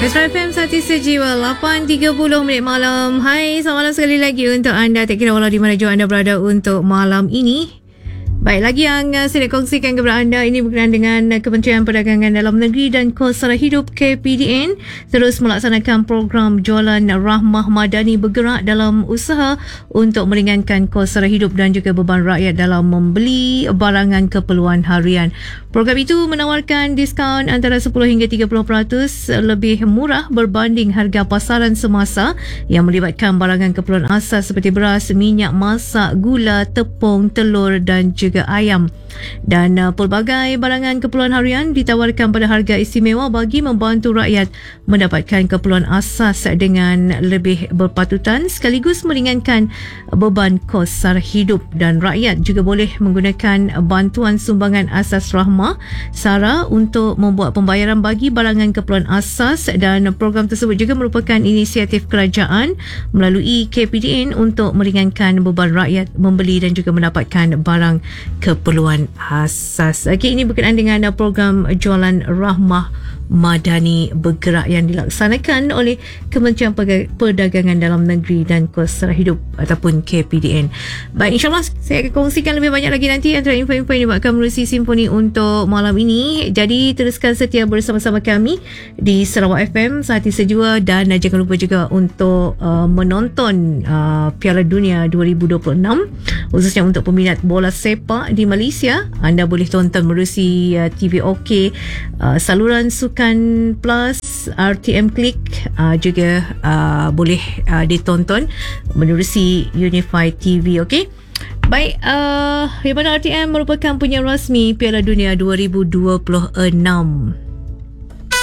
Metro FM Sati Sejiwa 8.30 minit malam. Hai, selamat malam sekali lagi untuk anda. Tak kira walau di mana jua anda berada untuk malam ini. Baik, lagi yang saya nak kongsikan kepada anda ini berkenaan dengan Kementerian Perdagangan Dalam Negeri dan Kos Sara Hidup KPDN terus melaksanakan program jualan rahmah madani bergerak dalam usaha untuk meringankan kos sara hidup dan juga beban rakyat dalam membeli barangan keperluan harian. Program itu menawarkan diskaun antara 10 hingga 30% lebih murah berbanding harga pasaran semasa yang melibatkan barangan keperluan asas seperti beras, minyak masak, gula, tepung, telur dan juga ayam. Dan pelbagai barangan keperluan harian ditawarkan pada harga istimewa bagi membantu rakyat mendapatkan keperluan asas dengan lebih berpatutan sekaligus meringankan beban kos sara hidup. Dan rakyat juga boleh menggunakan bantuan sumbangan asas rahmah SARA untuk membuat pembayaran bagi barangan keperluan asas, dan program tersebut juga merupakan inisiatif kerajaan melalui KPDN untuk meringankan beban rakyat membeli dan juga mendapatkan barang keperluan asas. Okey, ini berkenaan dengan program jualan rahmah madani bergerak yang dilaksanakan oleh Kementerian Perdagangan Dalam Negeri dan Kos Sara Hidup ataupun KPDN. Baik, insyaAllah saya akan kongsikan lebih banyak lagi nanti antara info-info yang dibuatkan melalui Simponi untuk malam ini. Jadi teruskan setia bersama-sama kami di Sarawak FM Sehati Sejua, dan jangan lupa juga untuk menonton Piala Dunia 2026 khususnya untuk peminat bola sepak di Malaysia. Anda boleh tonton melalui TV OK, saluran Sukan Plus, RTM Klik, juga boleh ditonton menerusi Unify TV. Okey. Baik, di mana RTM merupakan penyiar rasmi Piala Dunia 2026.